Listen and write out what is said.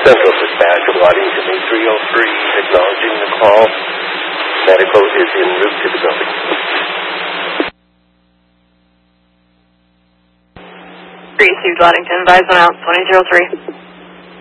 Central Dispatch of Waddington 303, acknowledging the call. Medical is en route to the building. 3 Waddington, advise 1 out, 2003.